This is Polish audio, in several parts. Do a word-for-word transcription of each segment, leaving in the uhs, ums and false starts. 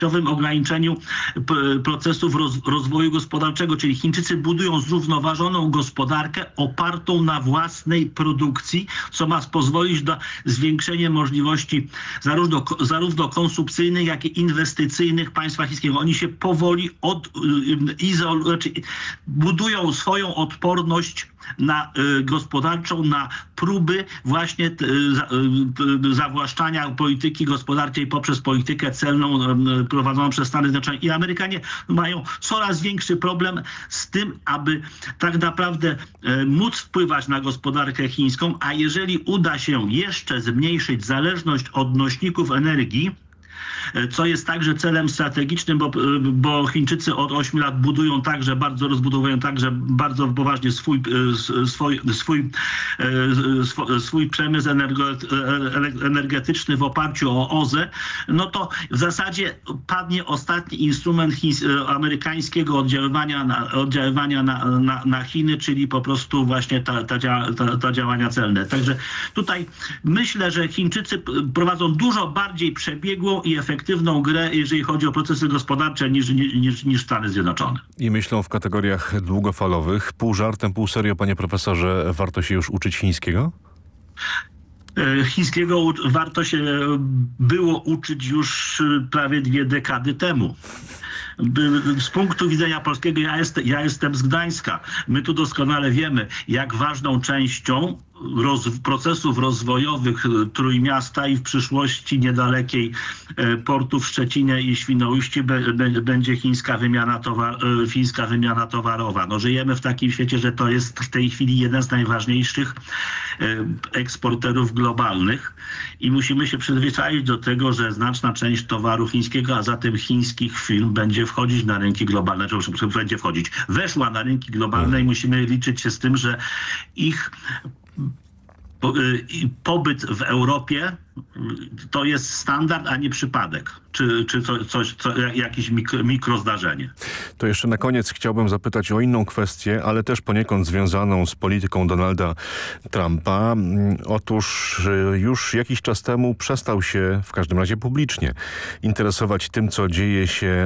ograniczeniu procesów roz, rozwoju gospodarczego, czyli Chińczycy budują zrównoważoną gospodarkę opartą na własnej produkcji, co ma pozwolić na zwiększenie możliwości zarówno, zarówno konsumpcyjnych, jak i inwestycyjnych państwa chińskiego. Oni się powoli od, izol, znaczy budują swoją odporność na y, gospodarczą, na próby właśnie y, y, zawłaszczania polityki gospodarczej poprzez politykę celną y, prowadzoną przez Stany Zjednoczone. I Amerykanie mają coraz większy problem z tym, aby tak naprawdę y, móc wpływać na gospodarkę chińską, a jeżeli uda się jeszcze zmniejszyć zależność od nośników energii, co jest także celem strategicznym, bo, bo Chińczycy od ośmiu lat budują także, bardzo rozbudowują także bardzo poważnie swój, swój, swój, swój przemysł energetyczny w oparciu o O Z E, no to w zasadzie padnie ostatni instrument chińs, amerykańskiego oddziaływania na, oddziaływania na, na, na Chiny, czyli po prostu właśnie ta, ta, ta, ta działania celne. Także tutaj myślę, że Chińczycy prowadzą dużo bardziej przebiegłą i efektywną grę, jeżeli chodzi o procesy gospodarcze, niż, niż, niż Stany Zjednoczone. I myślą w kategoriach długofalowych. Pół żartem, pół serio, panie profesorze, warto się już uczyć chińskiego? Chińskiego warto się było uczyć już prawie dwie dekady temu. Z punktu widzenia polskiego, ja, jest, ja jestem z Gdańska. My tu doskonale wiemy, jak ważną częścią roz, procesów rozwojowych Trójmiasta i w przyszłości niedalekiej portu w Szczecinie i Świnoujściu be, be, będzie chińska wymiana, towar, chińska wymiana towarowa. No, żyjemy w takim świecie, że to jest w tej chwili jeden z najważniejszych eksporterów globalnych i musimy się przyzwyczaić do tego, że znaczna część towaru chińskiego, a zatem chińskich firm będzie wchodzić na rynki globalne, czy będzie wchodzić. Weszła na rynki globalne i musimy liczyć się z tym, że ich pobyt w Europie to jest standard, a nie przypadek, czy, czy coś, coś, co, jakieś mikro, mikrozdarzenie. To jeszcze na koniec chciałbym zapytać o inną kwestię, ale też poniekąd związaną z polityką Donalda Trumpa. Otóż już jakiś czas temu przestał się, w każdym razie publicznie, interesować tym, co dzieje się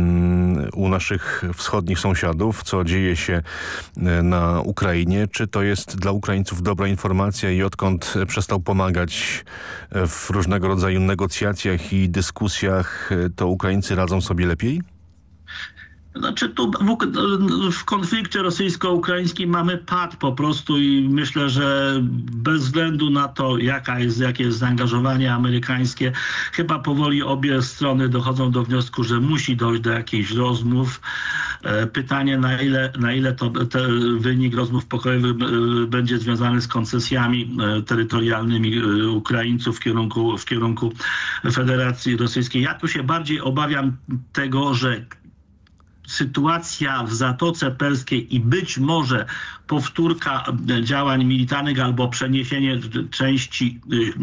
u naszych wschodnich sąsiadów, co dzieje się na Ukrainie. Czy to jest dla Ukraińców dobra informacja i odkąd przestał pomagać w różnego rodzaju negocjacjach i dyskusjach, to Ukraińcy radzą sobie lepiej? Znaczy tu w, w konflikcie rosyjsko-ukraińskim mamy pad po prostu i myślę, że bez względu na to, jaka jest, jakie jest zaangażowanie amerykańskie, chyba powoli obie strony dochodzą do wniosku, że musi dojść do jakichś rozmów. Pytanie, na ile, na ile to te, wynik rozmów pokojowych będzie związany z koncesjami terytorialnymi Ukraińców w kierunku, w kierunku Federacji Rosyjskiej. Ja tu się bardziej obawiam tego, że sytuacja w Zatoce Perskiej i być może powtórka działań militarnych albo przeniesienie części,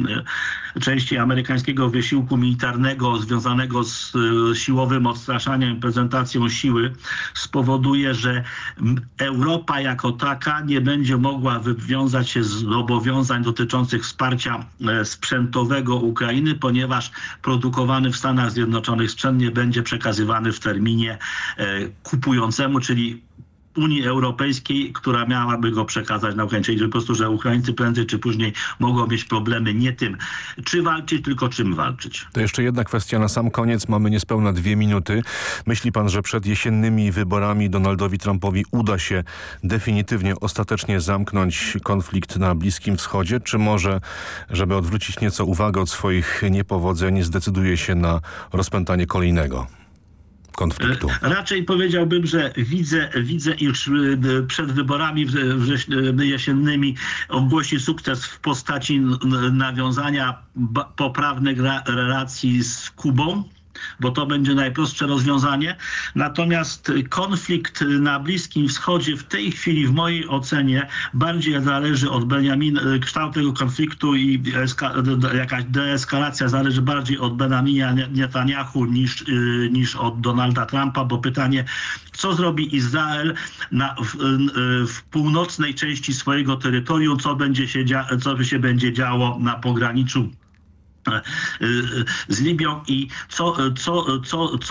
części amerykańskiego wysiłku militarnego związanego z siłowym odstraszaniem, prezentacją siły spowoduje, że Europa jako taka nie będzie mogła wywiązać się z zobowiązań dotyczących wsparcia sprzętowego Ukrainy, ponieważ produkowany w Stanach Zjednoczonych sprzęt nie będzie przekazywany w terminie kupującemu, czyli Unii Europejskiej, która miałaby go przekazać na Ukraińców. Czyli po prostu, że Ukraińcy prędzej czy później mogą mieć problemy nie tym, czy walczyć, tylko czym walczyć. To jeszcze jedna kwestia na sam koniec. Mamy niespełna dwie minuty. Myśli pan, że przed jesiennymi wyborami Donaldowi Trumpowi uda się definitywnie, ostatecznie zamknąć konflikt na Bliskim Wschodzie? Czy może, żeby odwrócić nieco uwagę od swoich niepowodzeń, zdecyduje się na rozpętanie kolejnego konfliktu? Raczej powiedziałbym, że widzę, widzę iż przed wyborami jesiennymi ogłosi sukces w postaci nawiązania poprawnych relacji z Kubą, bo to będzie najprostsze rozwiązanie. Natomiast konflikt na Bliskim Wschodzie w tej chwili, w mojej ocenie, bardziej zależy od Benjamina, kształt tego konfliktu i jakaś deeskalacja zależy bardziej od Benjamina Netanyahu niż, niż od Donalda Trumpa, bo pytanie, co zrobi Izrael na, w, w północnej części swojego terytorium, co będzie się, dzia, co się będzie działo na pograniczu z Libią i co, co, co, co